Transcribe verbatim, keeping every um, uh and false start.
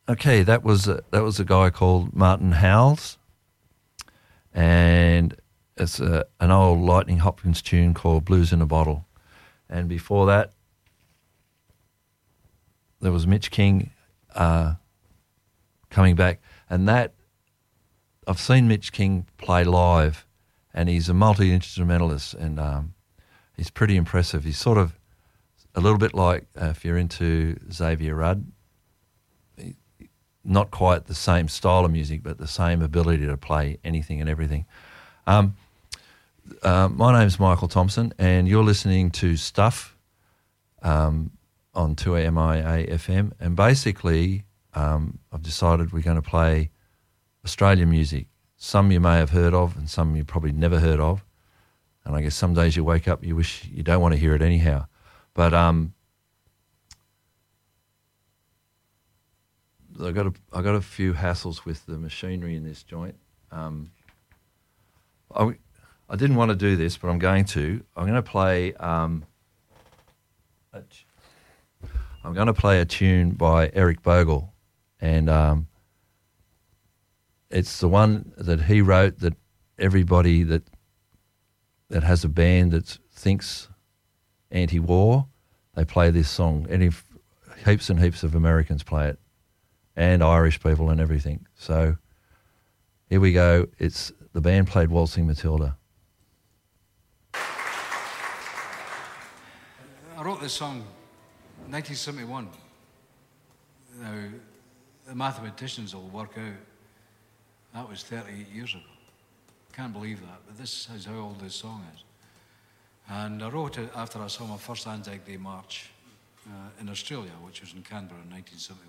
Okay, that was a, that was a guy called Martin Howells, and it's a, an old Lightning Hopkins tune called Blues in a Bottle. And before that, there was Mitch King uh, coming back, and that I've seen Mitch King play live, and he's a multi-instrumentalist, and um, he's pretty impressive. He's sort of a little bit like, uh, if you're into Xavier Rudd, he, not quite the same style of music, but the same ability to play anything and everything. Um, uh, my name's Michael Thompson, and you're listening to Stuff um, on two M I A F M, and basically um, I've decided we're going to play Australian music. Some you may have heard of and some you probably never heard of. And I guess some days you wake up, you wish you don't want to hear it anyhow. But um, I got a, I got a few hassles with the machinery in this joint. Um, I, I didn't want to do this, but I'm going to. I'm going to play. Um, a, I'm going to play a tune by Eric Bogle, and um, it's the one that he wrote that everybody that that has a band that thinks anti-war, they play this song. And if heaps and heaps of Americans play it, and Irish people and everything. So here we go. It's the band played Waltzing Matilda. I wrote this song in nineteen seventy-one. Now, the mathematicians will work out that was thirty-eight years ago. Can't believe that, but this is how old this song is. And I wrote it after I saw my first Anzac Day march uh, in Australia, which was in Canberra in nineteen seventy-one.